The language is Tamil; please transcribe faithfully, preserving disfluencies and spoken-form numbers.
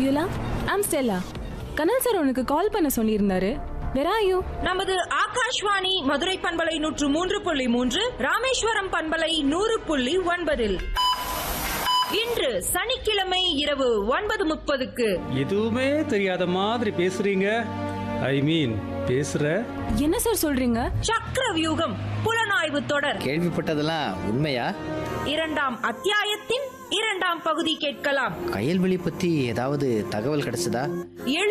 வியூலா, ஐம் ஸ்டெல்லா. கனல் சார் உனக்கு கால் பண்ண சொல்லியிருந்தாரு. Where are you? நமது ஆகாஷ்வாணி மதுரை பண்பலை நூற்று மூன்று புள்ளி மூன்று, ராமேஸ்வரம் பண்பலை நூறு புள்ளி ஒன்பதில் இன்று சனிக்கிழமை இரவு ஒன்பது முப்பதுக்கு. எதுவுமே தெரியாத மாதிரி பேசுறீங்க. ஐ மீன் பேசுற என்ன சார் சொல்றீங்க? சக்கர வியூகம் புலனாய்வு தொடர் கேள்விப்பட்டதெல்லாம் உண்மையா? இரண்டாம் அத்தியாயத்தின் இரண்டாம் பகுதி கேட்கலாம். கயல்வெளி பத்தி ஏதாவது தகவல் கிடைச்சதா?